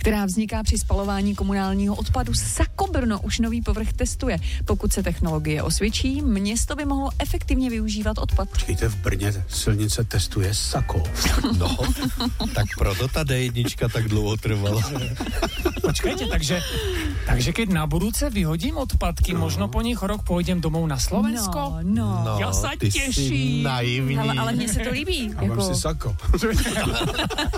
která vzniká při spalování komunálního odpadu. Sako Brno už nový povrch testuje. Pokud se technologie osvědčí, město by mohlo efektivně využívat odpad. Počkejte, v Brně silnice testuje Sako. No, tak proto ta D1 tak dlouho trvala. Počkajte, takže keď na budúce vyhodím odpadky, možno po nich rok pôjdem domov na Slovensko? No. Ja sa ty teším. Si naivní. Ale mně se to líbí. A mám si Sako.